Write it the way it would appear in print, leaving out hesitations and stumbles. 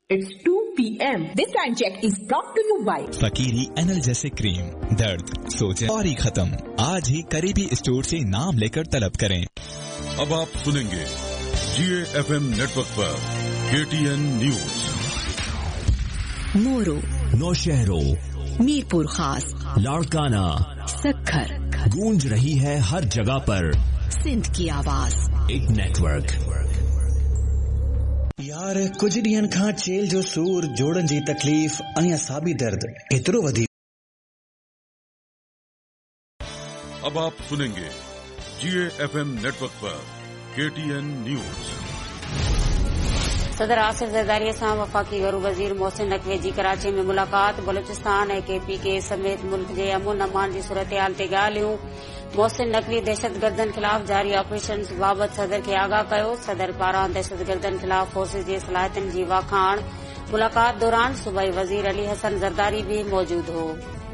It's 2 p.m. This time check is brought to you by फकीरी analgesic cream, दर्द सोचे और ही खत्म। आज ही करीबी स्टोर से नाम लेकर तलब करें। अब आप सुनेंगे GAFM नेटवर्क पर KTN न्यूज। मोरो, नौशहरों, मीरपुर खास, लाड़काना, सक्खर गूंज रही है हर जगह पर सिंध की आवाज। एक नेटवर्क। यार कुछ ॾींहनि खां चेल जो सूर, जोड़नि जी तकलीफ़ ऐं असाबी दर्द एतिरो वधी। अब आप सुनेंगे GAFM नेटवर्क पर KTN न्यूज। सदर आसिफ ज़रदारी सां वफ़ाक़ी गरू वज़ीर मोहसिन नक़वी जी कराची में मुलाक़ात। बलूचिस्तान ऐं KPK समेत मुल्क जे अमन अमान जी सूरतहाल ते ॻाल्हियूं। मोहसिन नक़वी दहशतगर्दनि ख़िलाफ़ जारी ऑपरेशन बाबति सदर खे आगाह कयो। सदर पारां दहशतगर्दनि ख़िलाफ़ फोर्सिस जी सलाहियतुनि जी वाखाण। मुलाक़ात दौरान सूबाई वज़ीर अली हसन ज़रदारी भी मौजूद हो।